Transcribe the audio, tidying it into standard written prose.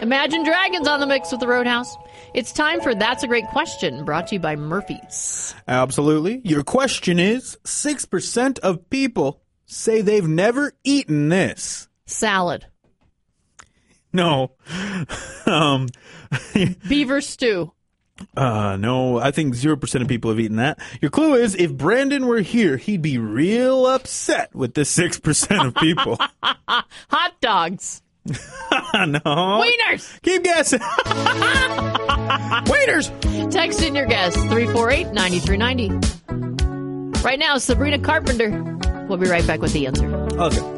Imagine Dragons on the mix with the Roadhouse. It's time for That's a Great Question, brought to you by Murphy's. Absolutely. Your question is, 6% of people say they've never eaten this. Salad. No. Beaver stew. No, I think 0% of people have eaten that. Your clue is, if Brandon were here, he'd be real upset with the 6% of people. Hot dogs. No. Wieners. Keep guessing. Waiters. Text in your guess, 348-9390. Right now, Sabrina Carpenter. We'll be right back with the answer. Okay.